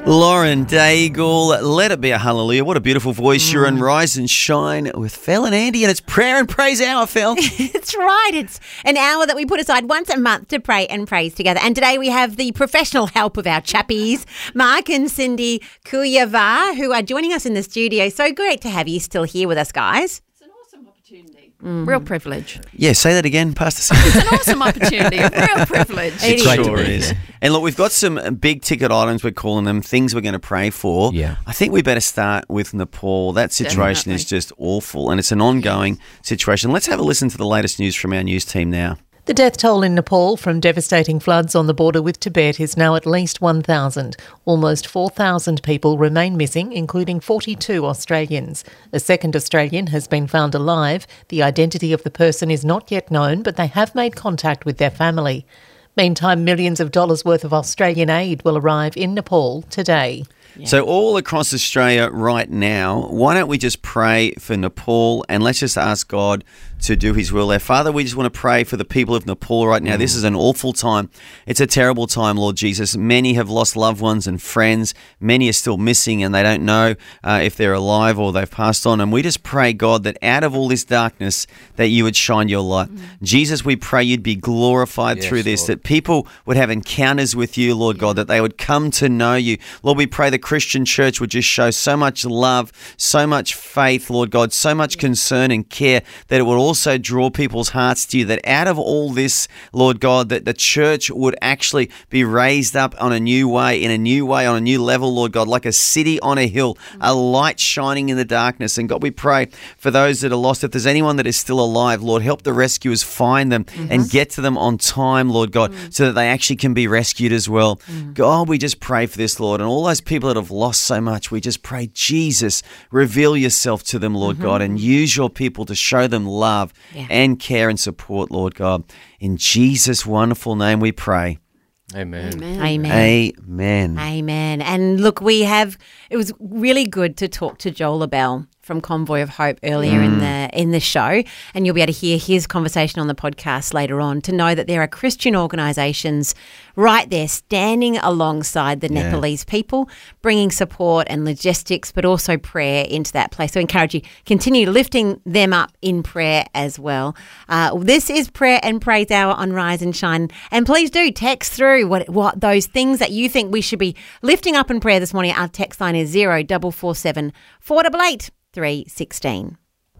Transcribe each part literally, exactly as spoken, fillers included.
Lauren Daigle, let it be a hallelujah. What a beautiful voice. Mm. You're on Rise and Shine with Phil and Andy, and it's prayer and praise hour, Phil. It's right. It's an hour that we put aside once a month to pray and praise together. And today we have the professional help of our chappies, Mark and Cindy Kuyava, who are joining us in the studio. So great to have you still here with us, guys. It's an awesome opportunity. Mm. Real privilege. Yeah, say that again, Pastor Cindy. It's an awesome opportunity. A real privilege. It sure is. And look, we've got some big ticket items, we're calling them, things we're going to pray for. Yeah. I think we better start with Nepal. That situation Definitely. is just awful, and it's an ongoing situation. Let's have a listen to the latest news from our news team now. The death toll in Nepal from devastating floods on the border with Tibet is now at least one thousand. Almost four thousand people remain missing, including forty-two Australians. A second Australian has been found alive. The identity of the person is not yet known, but they have made contact with their family. Meantime, millions of dollars worth of Australian aid will arrive in Nepal today. Yeah. So all across Australia right now, why don't we just pray for Nepal and let's just ask God to do his will there. Father, we just want to pray for the people of Nepal right now. Mm. This is an awful time. It's a terrible time, Lord Jesus. Many have lost loved ones and friends. Many are still missing and they don't know uh, if they're alive or they've passed on. And we just pray, God, that out of all this darkness, that you would shine your light. Mm. Jesus, we pray you'd be glorified yes, through this, Lord. That people would have encounters with you, Lord God, that they would come to know you. Lord, we pray the Christian church would just show so much love, so much faith, Lord God, so much concern and care that it would also draw people's hearts to you, that out of all this, Lord God, that the church would actually be raised up on a new way, in a new way, on a new level, Lord God, like a city on a hill, a light shining in the darkness. And God, we pray for those that are lost. If there's anyone that is still alive, Lord, help the rescuers find them mm-hmm. and get to them on time, Lord God, mm. so that they actually can be rescued as well. Mm. God, we just pray for this, Lord, and all those people that have lost so much, we just pray, Jesus, reveal yourself to them, Lord mm-hmm. God, and use your people to show them love yeah. and care and support, Lord God. In Jesus' wonderful name we pray. Amen. Amen. Amen. Amen. Amen. And look, we have, it was really good to talk to Joel Abell from Convoy of Hope earlier mm. in the in the show, and you'll be able to hear his conversation on the podcast later on, to know that there are Christian organisations right there standing alongside the yeah. Nepalese people, bringing support and logistics, but also prayer into that place. So I encourage you, continue lifting them up in prayer as well. Uh, this is Prayer and Praise Hour on Rise and Shine, and please do text through what what those things that you think we should be lifting up in prayer this morning. Our text line is zero double four seven four eight eight three sixteen.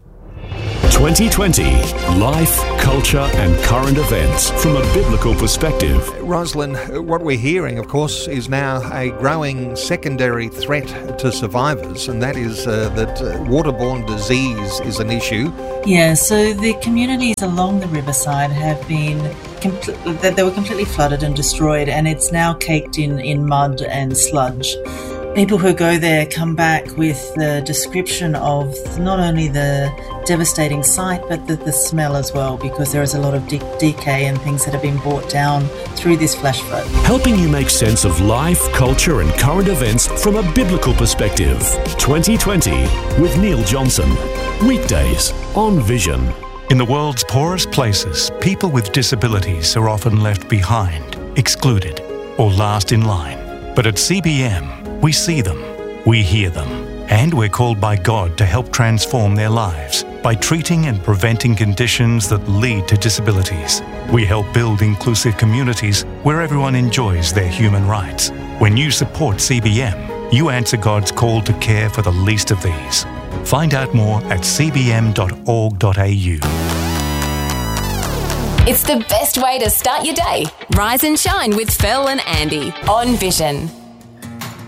twenty twenty Life, Culture and Current Events from a Biblical Perspective. Rosalind, what we're hearing, of course, is now a growing secondary threat to survivors, and that is uh, that uh, waterborne disease is an issue. Yeah, so the communities along the riverside have been, compl- they were completely flooded and destroyed, and it's now caked in, in mud and sludge. People who go there come back with the description of not only the devastating sight, but the, the smell as well, because there is a lot of de- decay and things that have been brought down through this flash flood. Helping you make sense of life, culture and current events from a biblical perspective. twenty twenty with Neil Johnson. Weekdays on Vision. In the world's poorest places, people with disabilities are often left behind, excluded, or last in line. But at C B M, we see them, we hear them, and we're called by God to help transform their lives by treating and preventing conditions that lead to disabilities. We help build inclusive communities where everyone enjoys their human rights. When you support C B M, you answer God's call to care for the least of these. Find out more at c b m dot org dot a u. It's the best way to start your day. Rise and Shine with Phil and Andy on Vision.